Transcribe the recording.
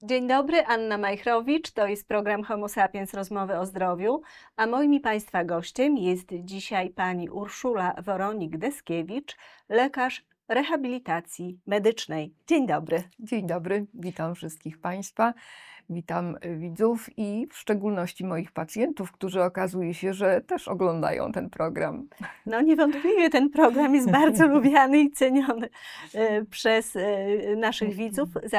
Dzień dobry, Anna Majchrowicz, to jest program Homo Sapiens, rozmowy o zdrowiu, a moim i Państwa gościem jest dzisiaj pani Urszula Woronik-Deskiewicz, lekarz rehabilitacji medycznej. Dzień dobry. Dzień dobry, witam wszystkich Państwa, witam widzów i w szczególności moich pacjentów, którzy okazuje się, że też oglądają ten program. No niewątpliwie ten program jest bardzo lubiany i ceniony przez naszych widzów.